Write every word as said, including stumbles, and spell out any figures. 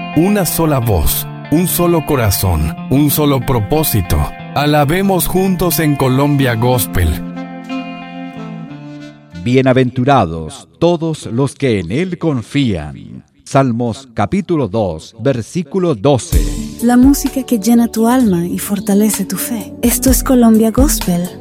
una sola voz, un solo corazón, un solo propósito. Alabemos juntos en Colombia Gospel. Bienaventurados todos los que en Él confían. Salmos capítulo dos, versículo doce. La música que llena tu alma y fortalece tu fe. Esto es Colombia Gospel,